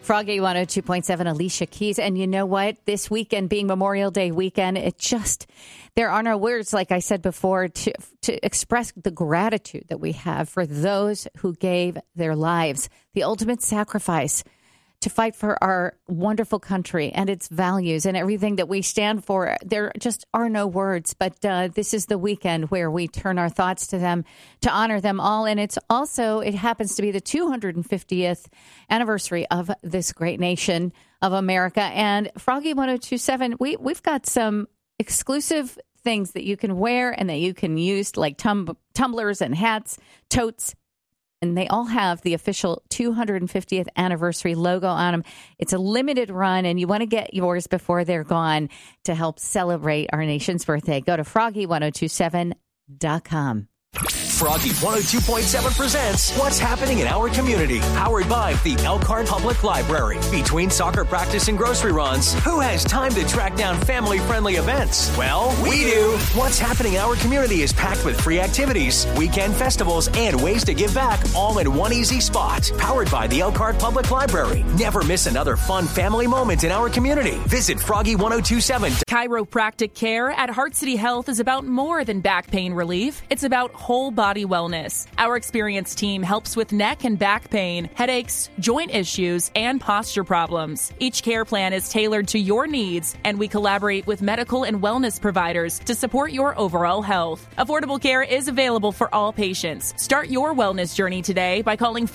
Froggy 102.7, Alicia Keys. And you know what? This weekend being Memorial Day weekend, there are no words, like I said before, to express the gratitude that we have for those who gave their lives, the ultimate sacrifice to fight for our wonderful country and its values and everything that we stand for. There just are no words, but this is the weekend where we turn our thoughts to them, to honor them all. And it happens to be the 250th anniversary of this great nation of America. And Froggy 102.7, we've got some exclusive things that you can wear and that you can use, like tumblers and hats, totes. And they all have the official 250th anniversary logo on them. It's a limited run, and you want to get yours before they're gone to help celebrate our nation's birthday. Go to froggy1027.com. Froggy 102.7 presents What's Happening in Our Community, powered by the Elkhart Public Library. Between soccer practice and grocery runs, who has time to track down family-friendly events? Well, we do. What's Happening in Our Community is packed with free activities, weekend festivals, and ways to give back, all in one easy spot. Powered by the Elkhart Public Library. Never miss another fun family moment in our community. Visit Froggy 102.7. Chiropractic care at Heart City Health is about more than back pain relief. It's about whole body wellness. Our experienced team helps with neck and back pain, headaches, joint issues, and posture problems. Each care plan is tailored to your needs, and we collaborate with medical and wellness providers to support your overall health. Affordable care is available for all patients. Start your wellness journey today by calling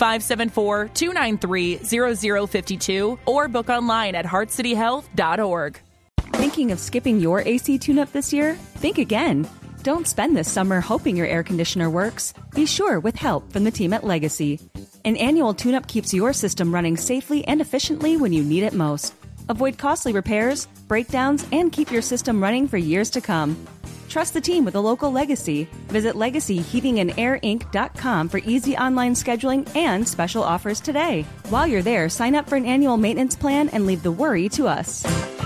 574-293-0052 or book online at heartcityhealth.org. Thinking of skipping your AC tune-up this year? Think again. Don't spend this summer hoping your air conditioner works. Be sure with help from the team at Legacy. An annual tune-up keeps your system running safely and efficiently when you need it most. Avoid costly repairs, breakdowns, and keep your system running for years to come. Trust the team with a local Legacy. Visit LegacyHeatingandAirInc.com for easy online scheduling and special offers today. While you're there, sign up for an annual maintenance plan and leave the worry to us.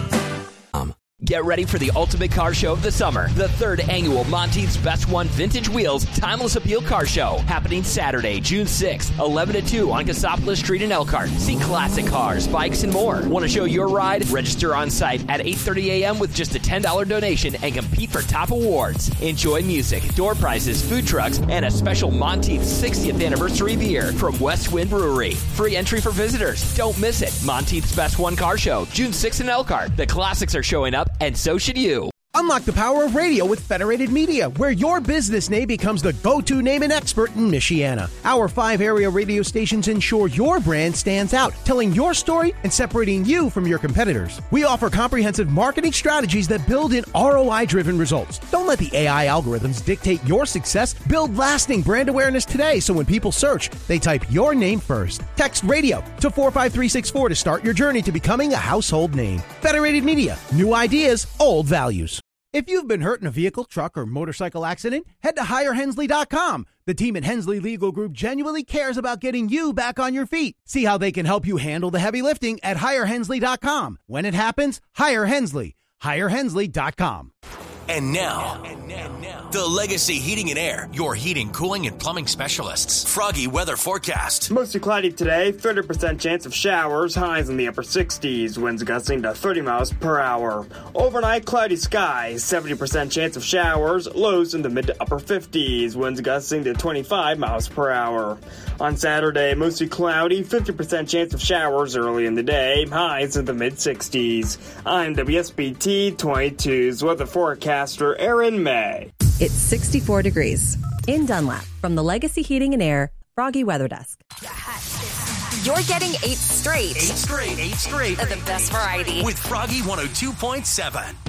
Get ready for the ultimate car show of the summer, the third annual Monteith's Best One Vintage Wheels Timeless Appeal Car Show, happening Saturday, June 6th, 11 to 2 on Cassopolis Street in Elkhart. See classic cars, bikes, and more. Want to show your ride? Register on site at 8:30 a.m. with just a $10 donation and compete for top awards. Enjoy music, door prizes, food trucks, and a special Monteith's 60th anniversary beer from West Wind Brewery. Free entry for visitors. Don't miss it. Monteith's Best One Car Show, June 6th in Elkhart. The classics are showing up, and so should you. Unlock the power of radio with Federated Media, where your business name becomes the go-to name and expert in Michiana. Our 5 area radio stations ensure your brand stands out, telling your story and separating you from your competitors. We offer comprehensive marketing strategies that build in ROI-driven results. Don't let the AI algorithms dictate your success. Build lasting brand awareness today so when people search, they type your name first. Text radio to 45364 to start your journey to becoming a household name. Federated Media, new ideas, old values. If you've been hurt in a vehicle, truck, or motorcycle accident, head to HireHensley.com. The team at Hensley Legal Group genuinely cares about getting you back on your feet. See how they can help you handle the heavy lifting at HireHensley.com. When it happens, hire Hensley. HireHensley.com. And now, the Legacy Heating and Air, your heating, cooling, and plumbing specialists. Froggy weather forecast. Mostly cloudy today, 30% chance of showers, highs in the upper 60s, winds gusting to 30 miles per hour. Overnight, cloudy skies, 70% chance of showers, lows in the mid to upper 50s, winds gusting to 25 miles per hour. On Saturday, mostly cloudy, 50% chance of showers early in the day, highs in the mid 60s. I'm WSBT 22's weather forecaster, Aaron May. It's 64 degrees in Dunlap from the Legacy Heating and Air Froggy Weather Desk. You're getting 8 straight. 8 straight. Of the best variety. With Froggy 102.7.